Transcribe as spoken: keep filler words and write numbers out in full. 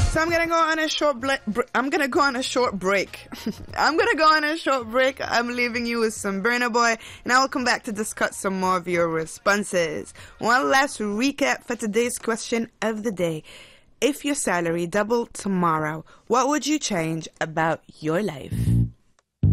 So I'm gonna go on a short bla- br- I'm gonna go on a short break. I'm gonna go on a short break. I'm leaving you with some Burna Boy, and I will come back to discuss some more of your responses. One last recap for today's question of the day. If your salary doubled tomorrow, what would you change about your life?